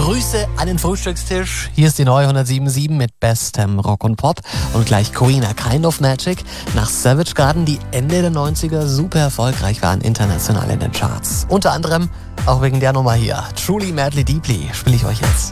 Grüße an den Frühstückstisch. Hier ist die neue 107.7 mit bestem Rock und Pop. Und gleich Queen, A Kind of Magic. Nach Savage Garden, die Ende der 90er super erfolgreich waren international in den Charts. Unter anderem auch wegen der Nummer hier. Truly Madly Deeply spiele ich euch jetzt.